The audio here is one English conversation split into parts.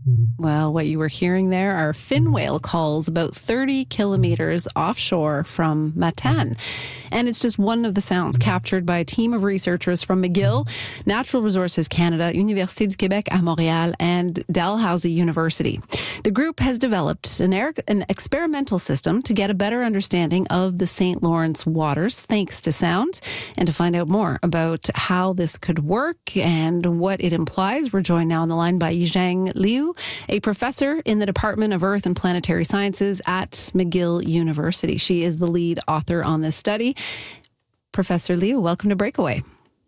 Well, what you were hearing there are fin whale calls about 30 kilometers offshore from Matan. And it's just one of the sounds captured by a team of researchers from McGill, Natural Resources Canada, Université du Québec à Montréal, and Dalhousie University. The group has developed an experimental system to get a better understanding of the St. Lawrence waters thanks to sound. And to find out more about how this could work and what it implies, we're joined now on the line by Yizheng Liu, a professor in the Department of Earth and Planetary Sciences at McGill University. She is the lead author on this study. Professor Liu, welcome to Breakaway.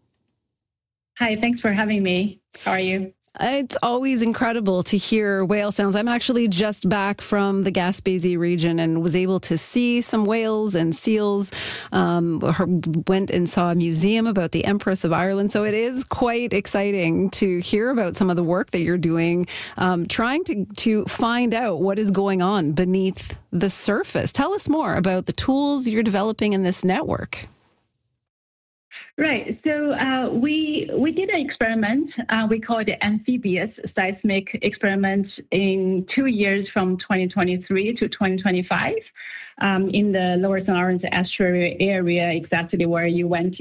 Hi, thanks for having me. How are you? It's always incredible to hear whale sounds. I'm actually just back from the Gaspésie region and was able to see some whales and seals. Went and saw a museum about the Empress of Ireland. So it is quite exciting to hear about some of the work that you're doing, trying to find out what is going on beneath the surface. Tell us more about the tools you're developing in this network. Right. So we did an experiment. We call it the amphibious seismic experiment in 2 years from 2023 to 2025 in the Lower St. Lawrence estuary area, exactly where you went,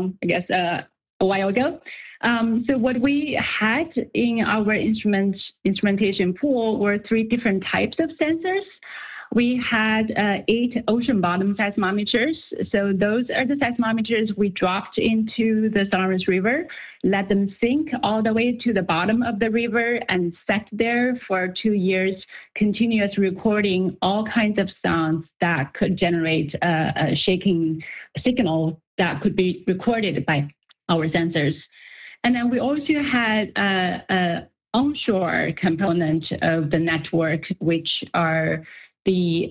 a while ago. So what we had in our instrumentation pool were 3 different types of sensors. We had 8 ocean bottom seismometers. So those are the seismometers we dropped into the St. Lawrence River, let them sink all the way to the bottom of the river and sat there for 2 years, continuous recording all kinds of sounds that could generate a shaking signal that could be recorded by our sensors. And then we also had a onshore component of the network, which are the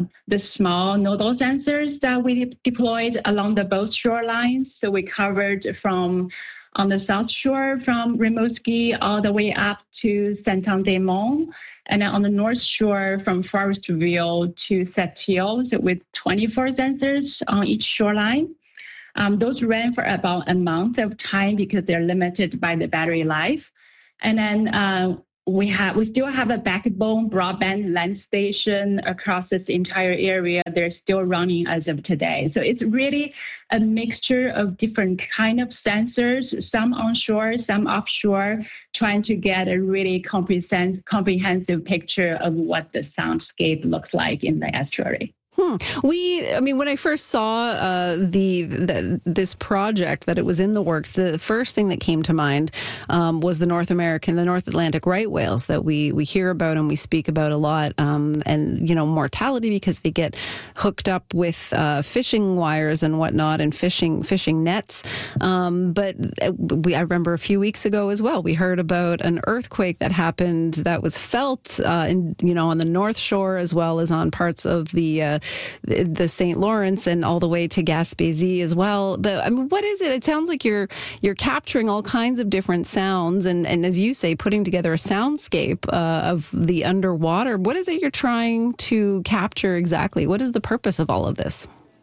small nodal sensors that we deployed along the both shorelines. So we covered from on the south shore from Rimouski all the way up to Saint-Anne-des-Monts, and then on the north shore from Forestville to Sept-Îles, so with 24 sensors on each shoreline. Those ran for about a month of time because they're limited by the battery life. And then we still have a backbone broadband land station across this entire area. They're still running as of today. So it's really a mixture of different kind of sensors, some onshore, some offshore, trying to get a really comprehensive picture of what the soundscape looks like in the estuary. When I first saw this project, that it was in the works, the first thing that came to mind was the North Atlantic right whales that we hear about and we speak about a lot, and mortality because they get hooked up with fishing wires and whatnot and fishing nets. But I remember a few weeks ago as well, we heard about an earthquake that happened that was felt on the North Shore as well as on parts of the St. Lawrence and all the way to Gaspésie as well. But what is it? It sounds like you're capturing all kinds of different sounds and as you say, putting together a soundscape of the underwater. What is it you're trying to capture exactly? What is the purpose of all of this?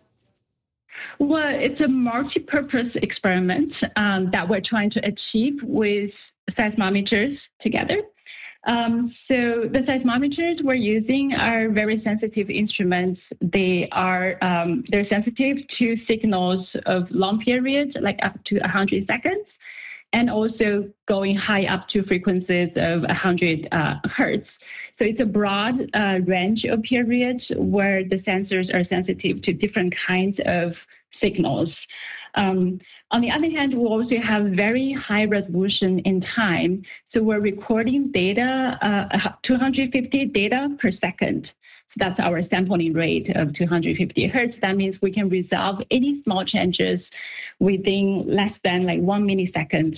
Well, it's a multi-purpose experiment that we're trying to achieve with seismometers together. So the seismometers we're using are very sensitive instruments. They're sensitive to signals of long periods, like up to 100 seconds, and also going high up to frequencies of 100 hertz. So it's a broad range of periods where the sensors are sensitive to different kinds of signals. On the other hand, we also have very high resolution in time. So we're recording data, 250 data per second. That's our sampling rate of 250 hertz. That means we can resolve any small changes within less than 1 millisecond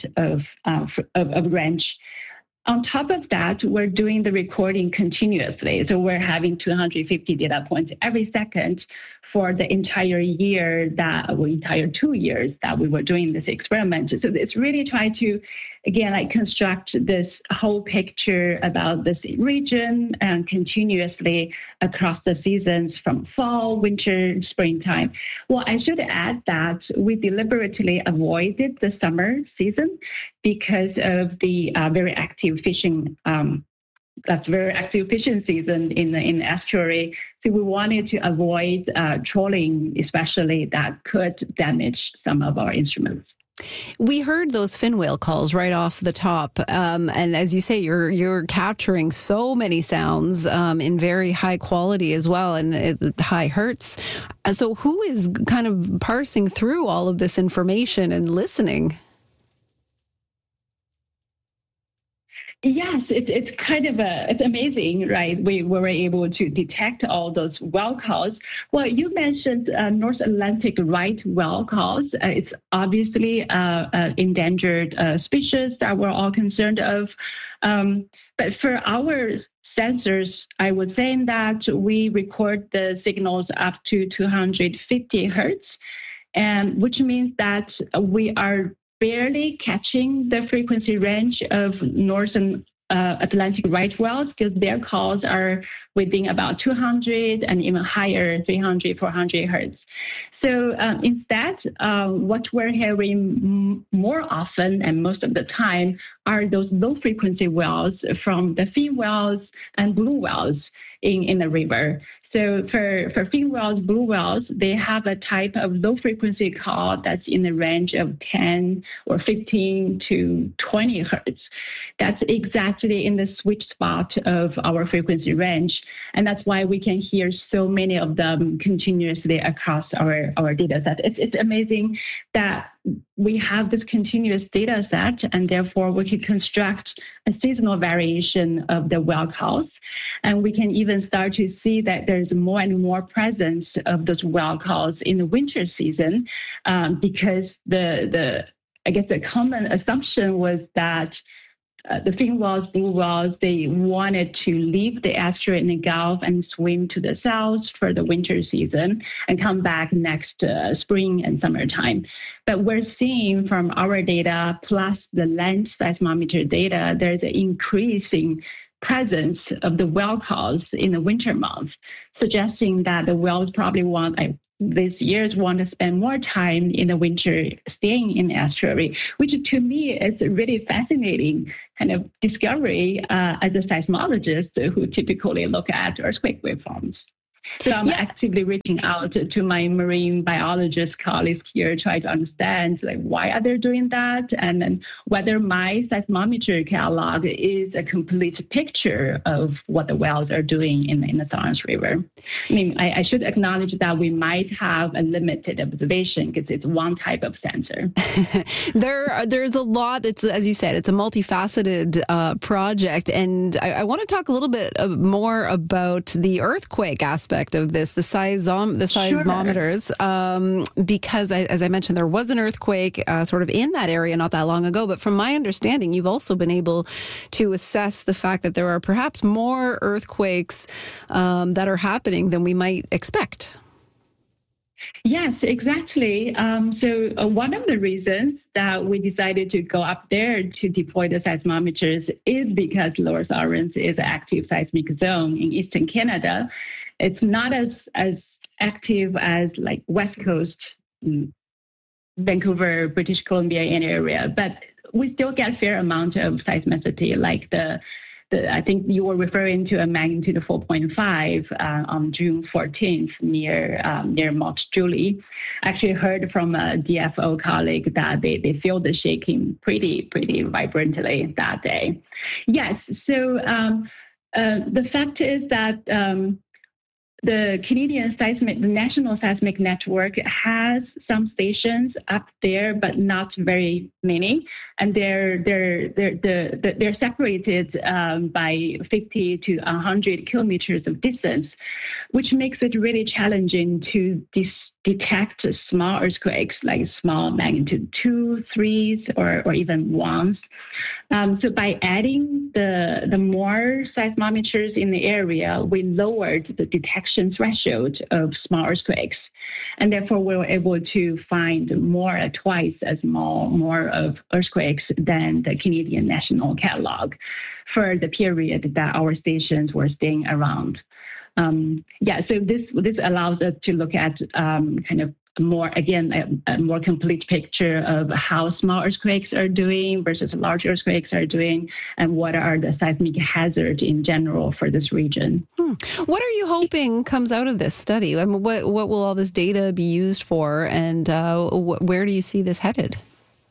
of range. On top of that, we're doing the recording continuously. So we're having 250 data points every second for the entire 2 years that we were doing this experiment. So it's really trying to, again, construct this whole picture about this region and continuously across the seasons from fall, winter, springtime. Well, I should add that we deliberately avoided the summer season because of the very active fishing that's very active fishing season in the estuary. So we wanted to avoid trawling, especially that could damage some of our instruments. We heard those fin whale calls right off the top, and as you say, you're capturing so many sounds in very high quality as well, and high hertz. So, who is kind of parsing through all of this information and listening? Yes, it's kind of it's amazing, right? We were able to detect all those whale calls. Well, you mentioned North Atlantic right whale calls. It's obviously endangered species that we're all concerned of. But for our sensors, I would say that we record the signals up to 250 hertz, and which means that we are barely catching the frequency range of Northern Atlantic right whales, because their calls are within about 200 and even higher, 300, 400 hertz. So instead, what we're hearing more often and most of the time are those low frequency whales from the fin whales and blue whales in the river. So for fin whales, blue whales, they have a type of low frequency call that's in the range of 10 or 15 to 20 hertz. That's exactly in the sweet spot of our frequency range. And that's why we can hear so many of them continuously across our data set. It's amazing that we have this continuous data set, and therefore we can construct a seasonal variation of the whale calls. And we can even start to see that there's more and more presence of those whale calls in the winter season, because I guess the common assumption was that the fin whales, blue whales, they wanted to leave the estuary in the Gulf and swim to the south for the winter season and come back next spring and summertime. But we're seeing from our data plus the land seismometer data, there's an increasing presence of the whale calls in the winter months, suggesting that the whales probably this year's want to spend more time in the winter staying in the estuary, which to me is a really fascinating kind of discovery as a seismologist who typically look at earthquake waveforms. So I'm actively reaching out to my marine biologist colleagues here, trying to understand why are they doing that, and then whether my seismometer catalog is a complete picture of what the whales are doing in the Torrens River. I mean, I should acknowledge that we might have a limited observation because it's one type of sensor. There's a lot. It's, as you said, it's a multifaceted project, and I want to talk a little bit more about the earthquake aspect of this, the seismometers, because as I mentioned, there was an earthquake sort of in that area not that long ago. But from my understanding, you've also been able to assess the fact that there are perhaps more earthquakes that are happening than we might expect. Yes, exactly. So one of the reasons that we decided to go up there to deploy the seismometers is because Lower Torrens is an active seismic zone in eastern Canada. It's not as active as like West Coast, Vancouver, British Columbia area, but we still get a fair amount of seismicity. Like I think you were referring to a magnitude of 4.5 on June 14th near Mont Julie. Actually heard from a DFO colleague that they feel the shaking pretty vibrantly that day. Yes, so the fact is that the the National Seismic Network has some stations up there, but not very many, and they're separated by 50 to 100 kilometers of distance, which makes it really challenging to detect small earthquakes, like small magnitude 2, 3s, or even 1s. So by adding the more seismometers in the area, we lowered the detection threshold of small earthquakes, and therefore we were able to find twice as more of earthquakes than the Canadian National Catalog for the period that our stations were staying around. So this allows us to look at kind of a more complete picture of how small earthquakes are doing versus large earthquakes are doing, and what are the seismic hazards in general for this region. What are you hoping comes out of this study? I mean, what will all this data be used for, and where do you see this headed?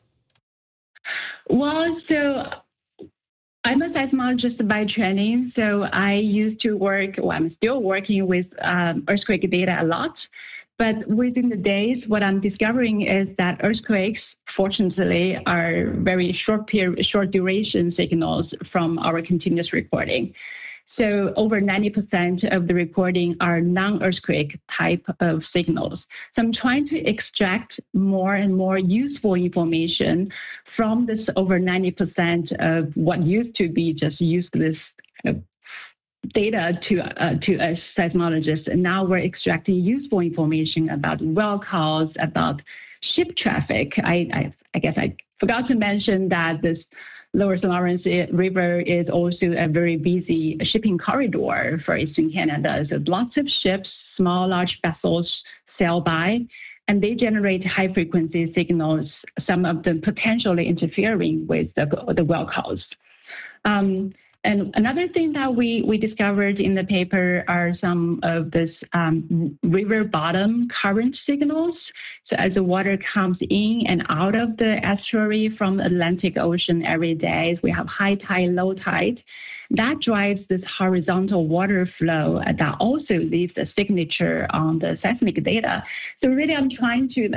Well, so I'm a seismologist by training, so I used to I'm still working with earthquake data a lot. But within the days, what I'm discovering is that earthquakes, fortunately, are very short duration signals from our continuous recording. So over 90% of the recording are non-earthquake type of signals. So I'm trying to extract more and more useful information from this over 90% of what used to be just useless kind of data to us seismologists. And now we're extracting useful information about well calls, about ship traffic. I guess I forgot to mention that this Lower St. Lawrence River is also a very busy shipping corridor for Eastern Canada. So lots of ships, small, large vessels sail by, and they generate high-frequency signals, some of them potentially interfering with the well calls. And another thing that we discovered in the paper are some of this river bottom current signals. So as the water comes in and out of the estuary from the Atlantic Ocean every day, we have high tide, low tide. That drives this horizontal water flow that also leaves a signature on the seismic data. So really, I'm trying to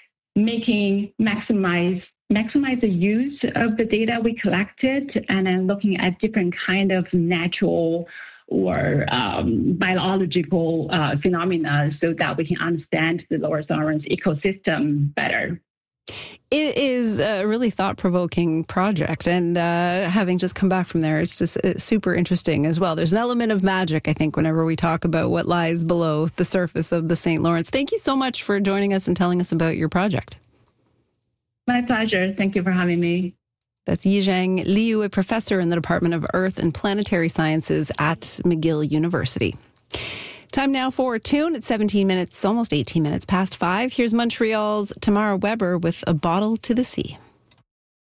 maximize the use of the data we collected, and then looking at different kind of natural or biological phenomena so that we can understand the Lower St. Lawrence ecosystem better. It is a really thought-provoking project, and having just come back from there, it's super interesting as well. There's an element of magic, I think, whenever we talk about what lies below the surface of the St. Lawrence. Thank you so much for joining us and telling us about your project. My pleasure. Thank you for having me. That's Yizhang Liu, a professor in the Department of Earth and Planetary Sciences at McGill University. Time now for a tune. It's 17 minutes, almost 18 minutes past 5. Here's Montreal's Tamara Weber with A Bottle to the Sea.